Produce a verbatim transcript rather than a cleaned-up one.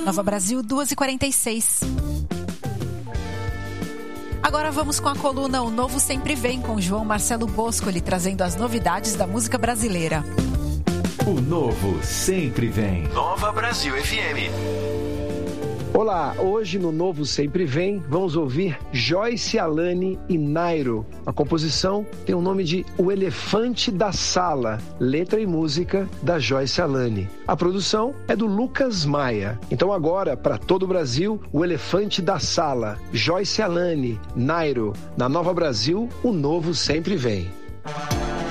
Nova Brasil, duas e quarenta e seis. Agora vamos com a coluna O Novo Sempre Vem, com João Marcelo Boscoli, trazendo as novidades da música brasileira. O Novo Sempre Vem. Nova Brasil F M. Olá, hoje no Novo Sempre Vem, vamos ouvir Joyce Alane e Nairo. A composição tem o nome de O Elefante da Sala, letra e música da Joyce Alane. A produção é do Lucas Maia. Então agora, para todo o Brasil, O Elefante da Sala, Joyce Alane, Nairo. Na Nova Brasil, o Novo Sempre Vem.